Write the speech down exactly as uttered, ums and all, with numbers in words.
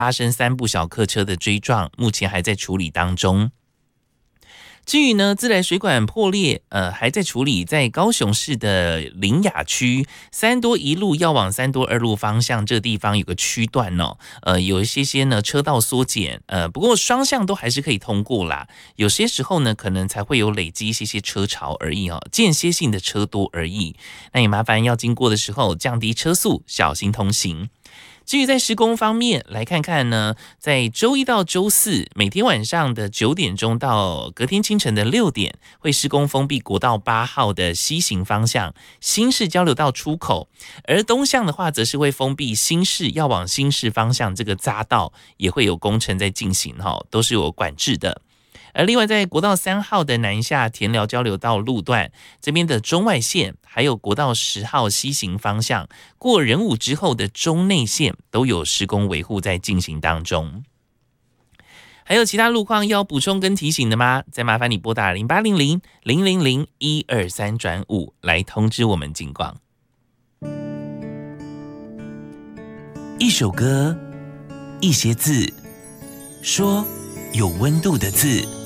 发生三部小客车的追撞，目前还在处理当中。至于呢，自来水管破裂，呃，还在处理，在高雄市的苓雅区三多一路要往三多二路方向，这个地方有个区段哦，呃，有一些些呢车道缩减，呃，不过双向都还是可以通过啦。有些时候呢，可能才会有累积一些些车潮而已哦，间歇性的车多而已。那也麻烦要经过的时候降低车速，小心通行。至于在施工方面，来看看呢，在周一到周四每天晚上的九点钟到隔天清晨的六点，会施工封闭国道八号的西行方向新市交流道出口，而东向的话，则是会封闭新市要往新市方向这个匝道，也会有工程在进行哈，都是有管制的。而另外在国道三号的南下田寮交流道路段这边的中外线，还有国道十号西行方向过仁武之后的中内线都有施工维护在进行当中。还有其他路况要补充跟提醒的吗？再麻烦你拨打零八零零零零零一二三转五来通知我们警广。 一首歌，一些字，说有温度的字。